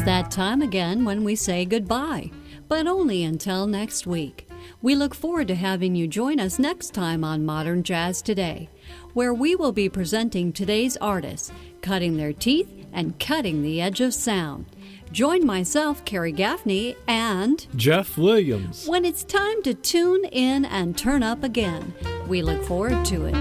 that time again when we say goodbye, but only until next week. We look forward to having you join us next time on Modern Jazz Today, where we will be presenting today's artists, cutting their teeth and cutting the edge of sound. Join myself, Carrie Gaffney, and Jeff Williams when it's time to tune in and turn up again. We look forward to it.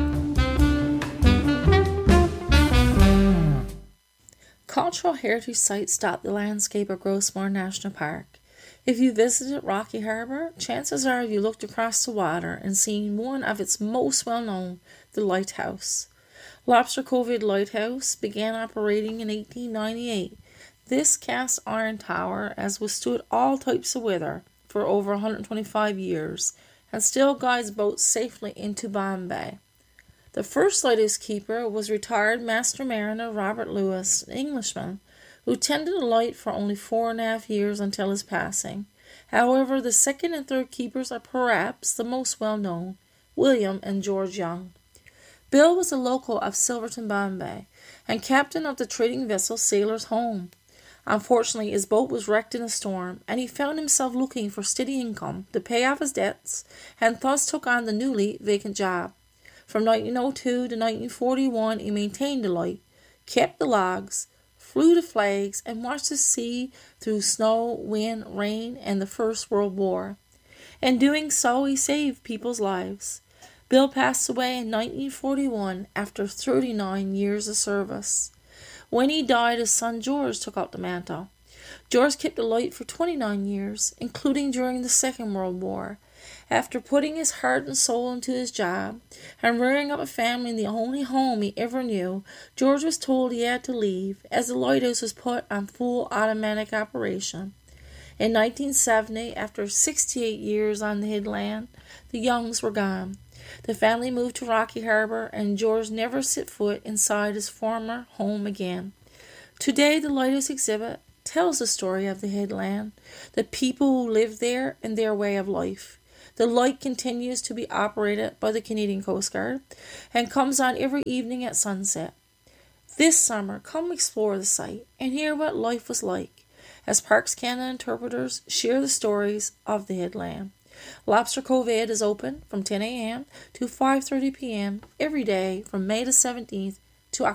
Cultural heritage sites dot the landscape of Grossmoor National Park. If you visited Rocky Harbour, chances are you looked across the water and seen one of its most well-known, the lighthouse. Lobster Cove Lighthouse began operating in 1898. This cast iron tower has withstood all types of weather for over 125 years and still guides boats safely into Bombay. The first lighthouse keeper was retired Master Mariner Robert Lewis, an Englishman, who tended the light for only 4.5 years until his passing. However, the second and third keepers are perhaps the most well-known, William and George Young. Bill was a local of Silverton, Bombay, and captain of the trading vessel Sailor's Home. Unfortunately, his boat was wrecked in a storm, and he found himself looking for steady income to pay off his debts, and thus took on the newly vacant job. From 1902 to 1941, he maintained the light, kept the logs, flew the flags, and watched the sea through snow, wind, rain, and the First World War. In doing so, he saved people's lives. Bill passed away in 1941 after 39 years of service. When he died, his son George took up the mantle. George kept the light for 29 years, including during the Second World War. After putting his heart and soul into his job and rearing up a family in the only home he ever knew, George was told he had to leave as the lighthouse was put on full automatic operation. In 1970, after 68 years on the headland, the Youngs were gone. The family moved to Rocky Harbour, and George never set foot inside his former home again. Today, the lighthouse exhibit tells the story of the headland, the people who live there, and their way of life. The light continues to be operated by the Canadian Coast Guard and comes on every evening at sunset. This summer, come explore the site and hear what life was like as Parks Canada interpreters share the stories of the headland. Lobster Cove is open from 10 a.m. to 5:30 p.m. every day from May the 17th